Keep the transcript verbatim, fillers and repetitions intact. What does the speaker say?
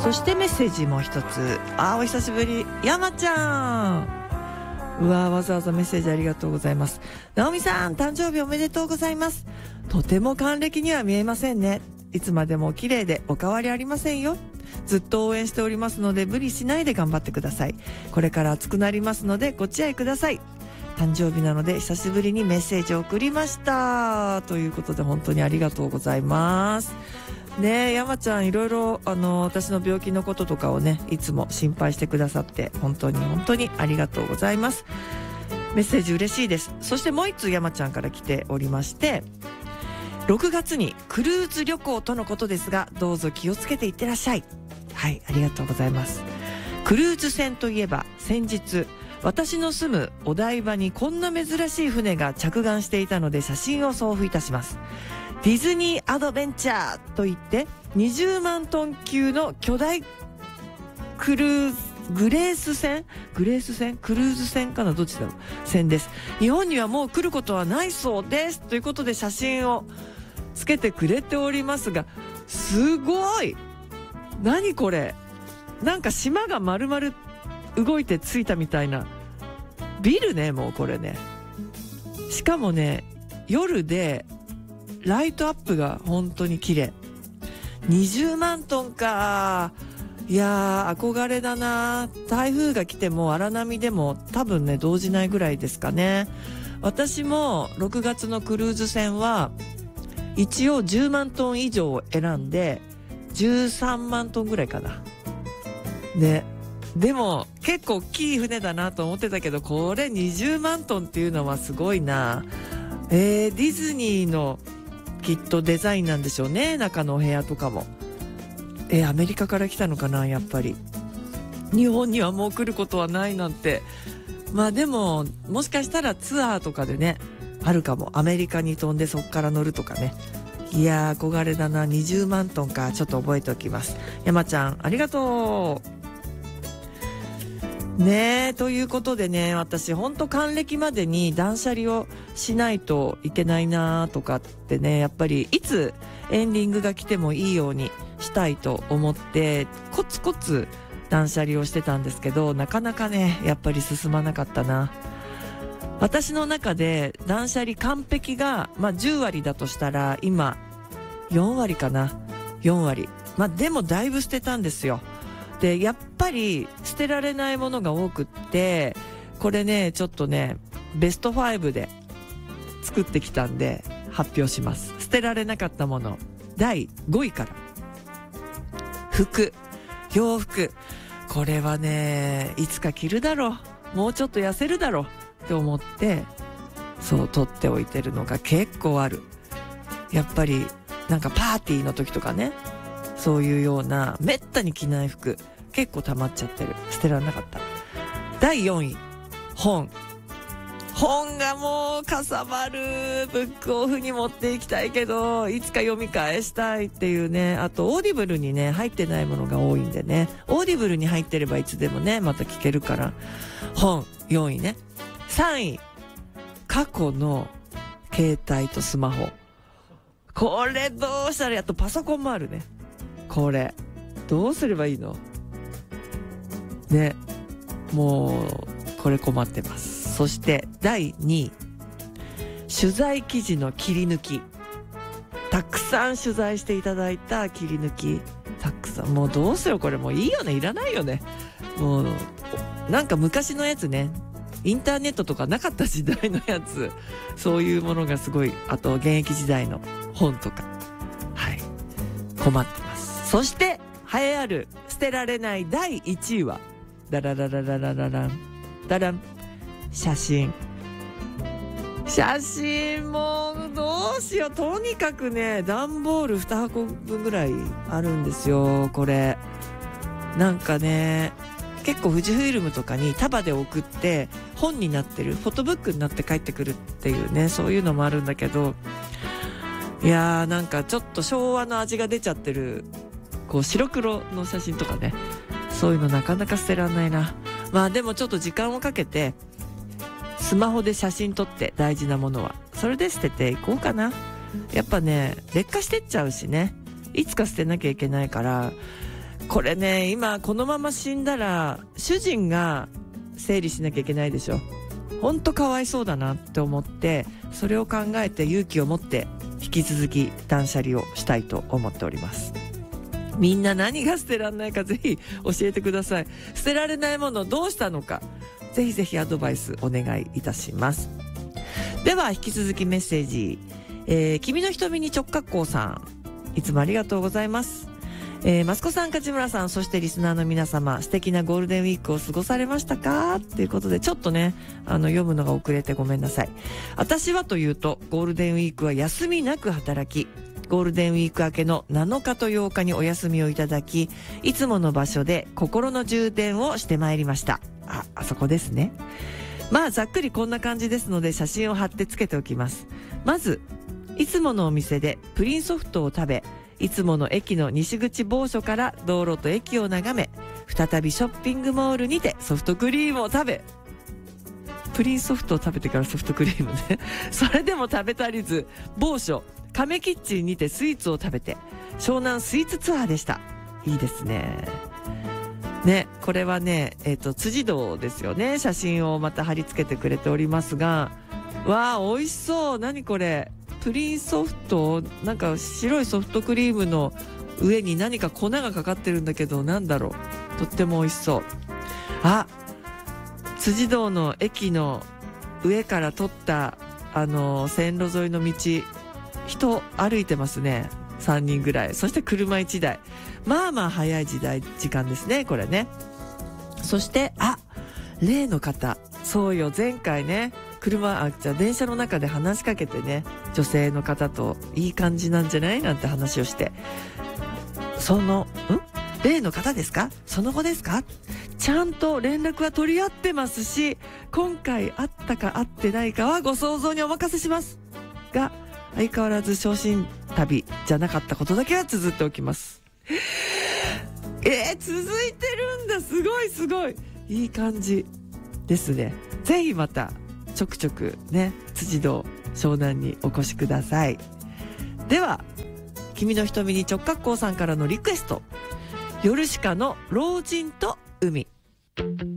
そしてメッセージもう一つ。あー、お久しぶり。山ちゃん。うわー、わざわざメッセージありがとうございます。直美さん、誕生日おめでとうございます。とても還暦には見えませんね。いつまでも綺麗でお変わりありませんよ。ずっと応援しておりますので無理しないで頑張ってください。これから暑くなりますのでご自愛ください。誕生日なので久しぶりにメッセージを送りました。ということで本当にありがとうございます。ねえ、山ちゃんいろいろあの私の病気のこととかをねいつも心配してくださって本当に本当にありがとうございます。メッセージ嬉しいです。そしてもう一通山ちゃんから来ておりまして、ろくがつにクルーズ旅行とのことですがどうぞ気をつけていってらっしゃい。はい、ありがとうございます。クルーズ船といえば先日私の住むお台場にこんな珍しい船が着岸していたので写真を送付いたします。ディズニーアドベンチャーといってにじゅうまんトン級の巨大クルーズグレース船グレース船クルーズ船かな、どっちだろう、船です。日本にはもう来ることはないそうですということで写真をつけてくれておりますが、すごい、何これ、なんか島が丸々動いてついたみたいなビルね。もうこれね、しかもね夜でライトアップが本当に綺麗。にじゅうまんトンか。いやー憧れだな。台風が来ても荒波でも多分ね動じないぐらいですかね。私もろくがつのクルーズ船は一応じゅうまんトン以上を選んでじゅうさんまんトンぐらいかな。ね、でも結構大きい船だなと思ってたけど、これにじゅうまんトンっていうのはすごいな。えー、ディズニーのきっとデザインなんでしょうね、中のお部屋とかも。えー、アメリカから来たのかな、やっぱり。日本にはもう来ることはないなんて。まあでももしかしたらツアーとかでねあるかも。アメリカに飛んでそっから乗るとかね。いやー憧れだな。にじゅうまんトンか、ちょっと覚えておきます。山ちゃんありがとうねえ。ということでね、私ほんと還暦までに断捨離をしないといけないなとかってね、やっぱりいつエンディングが来てもいいようにしたいと思ってコツコツ断捨離をしてたんですけど、なかなかねやっぱり進まなかったな。私の中で断捨離完璧が、まあ、じゅうわりだとしたら今よんわりかな。よんわり。まあでもだいぶ捨てたんですよ。でやっぱり捨てられないものが多くって、これねちょっとねベストごで作ってきたんで発表します。捨てられなかったものだいごいから。服、洋服。これはねいつか着るだろう、もうちょっと痩せるだろうって思ってそう取っておいてるのが結構ある。やっぱりなんかパーティーの時とかね、そういうようなめったに着ない服結構溜まっちゃってる。捨てられなかった。だいよんい、本。本がもうかさばる。ブックオフに持っていきたいけどいつか読み返したいっていうね。あとオーディブルにね入ってないものが多いんでね、オーディブルに入ってればいつでもねまた聞けるから。本よんいね。さんい、過去の携帯とスマホ。これどうしたら、あとパソコンもあるね。これどうすればいいのね。もうこれ困ってます。そしてだいにい、取材記事の切り抜き。たくさん取材していただいた切り抜きたくさん。もうどうしよう、これもういいよね、いらないよね。もうなんか昔のやつね、インターネットとかなかった時代のやつ、そういうものがすごい。あと現役時代の本とか、はい困ってます。そして栄えある捨てられないだいいちいはダララララララランダラン、写真。写真もうどうしよう。とにかくね段ボールにはこぶんぐらいあるんですよ。これなんかね結構富士フイルムとかに束で送って本になってる、フォトブックになって帰ってくるっていうね、そういうのもあるんだけど、いやーなんかちょっと昭和の味が出ちゃってるこう白黒の写真とかね、そういうのなかなか捨てらんないな。まあでもちょっと時間をかけてスマホで写真撮って、大事なものはそれで捨てていこうかな。やっぱね劣化してっちゃうしね、いつか捨てなきゃいけないから、 これね、今このまま死んだら主人が整理しなきゃいけないでしょ。ほんとかわいそうだなって思って、それを考えて勇気を持って引き続き断捨離をしたいと思っております。みんな何が捨てられないかぜひ教えてください。捨てられないものどうしたのか、ぜひぜひアドバイスお願いいたします。では引き続きメッセージ、えー、君の瞳に直角行さん、いつもありがとうございます。えー、マスコさん、勝村さん、そしてリスナーの皆様、素敵なゴールデンウィークを過ごされましたかっていうことで、ちょっとね、あの、読むのが遅れてごめんなさい。私はというと、ゴールデンウィークは休みなく働き、ゴールデンウィーク明けのなのかとようかにお休みをいただき、いつもの場所で心の充電をしてまいりました。あ、あそこですね。まあ、ざっくりこんな感じですので、写真を貼ってつけておきます。まず、いつものお店でプリンソフトを食べ、いつもの駅の西口某所から道路と駅を眺め、再びショッピングモールにてソフトクリームを食べ、プリンソフトを食べてからソフトクリームね。それでも食べ足りず、某所、亀キッチンにてスイーツを食べて、湘南スイーツツアーでした。いいですね。ね、これはね、えっと、辻堂ですよね。写真をまた貼り付けてくれておりますが、わー、美味しそう。何これ。プリンソフト、なんか白いソフトクリームの上に何か粉がかかってるんだけど、なんだろう。とっても美味しそう。あ、辻堂の駅の上から撮った、あの、線路沿いの道、人歩いてますね。さんにんぐらい。そして車いちだい。まあまあ早い時代、時間ですね、これね。そして、あ、例の方。そうよ、前回ね、車、あ、じゃあ電車の中で話しかけてね、女性の方といい感じなんじゃないなんて話をして、その、ん例の方ですか？その後ですか？ちゃんと連絡は取り合ってますし、今回会ったか会ってないかはご想像にお任せします。が、相変わらず昇進旅じゃなかったことだけは綴っておきます。えー、続いてるんだ。すごいすごい。いい感じですね。ぜひまた、ちょくちょくね、辻堂湘南にお越しください。では、君の瞳に直角行さんからのリクエスト。ヨルシカの老人と海。